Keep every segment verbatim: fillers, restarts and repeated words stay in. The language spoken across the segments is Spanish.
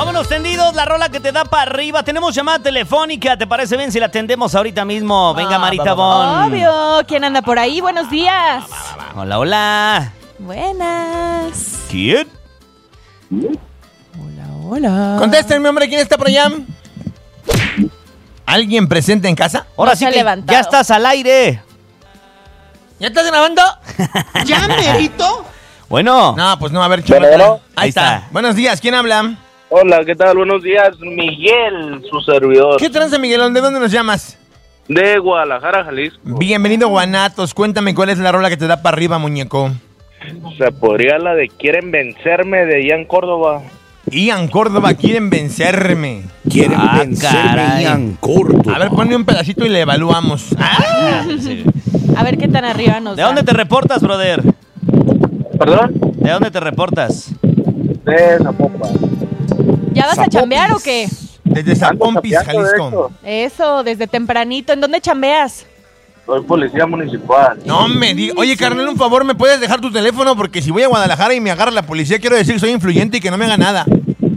Vámonos tendidos, la rola que te da para arriba. Tenemos llamada telefónica, ¿te parece bien si la atendemos ahorita mismo? Venga, Marita Bon. Obvio, ¿quién anda por ahí? Buenos días. Hola, hola. Buenas. ¿Quién? Hola, hola. Contéstenme, hombre, ¿quién está por allá? ¿Alguien presente en casa? Ahora No sí se ha que levantado. ya estás al aire. ¿Ya estás grabando? ¿Ya, merito? Bueno, No, pues no, a ver, Bueno, chaval. bueno. Ahí Ahí está. está. Buenos días, ¿quién habla? Hola, ¿qué tal? Buenos días, Miguel, su servidor. ¿Qué tranza, Miguelón? ¿De dónde nos llamas? De Guadalajara, Jalisco. Bienvenido, Guanatos. Cuéntame cuál es la rola que te da para arriba, muñeco. Se podría la de Quieren Vencerme de Ian Córdoba. Ian Córdoba, quieren vencerme. Quieren Ah, vencerme, caray. Ian Córdoba. A ver, ponme un pedacito y le evaluamos. Ah, sí. A ver qué tan arriba nos ¿De da. dónde te reportas, brother? ¿Perdón? ¿De dónde te reportas? De Zapopan. ¿Ya vas a chambear o qué? desde Zapompis, Ando chambeando, Jalisco. de hecho. Eso, desde tempranito. ¿En dónde chambeas? Soy policía municipal. No me digas. Oye, carnal, un favor, ¿me puedes dejar tu teléfono? Porque si voy a Guadalajara y me agarra la policía, quiero decir que soy influyente y que no me haga nada.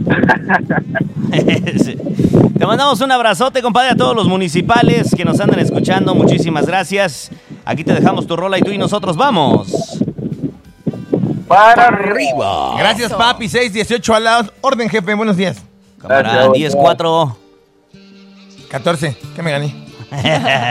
Sí. Te mandamos un abrazote, compadre, a todos los municipales que nos andan escuchando. Muchísimas gracias. Aquí te dejamos tu rola y tú y nosotros vamos. Para arriba. Gracias, papi. seis dieciocho al lado. Orden, jefe. Buenos días. Cámara, Gracias, diez cuatro. catorce. ¿Qué me gané?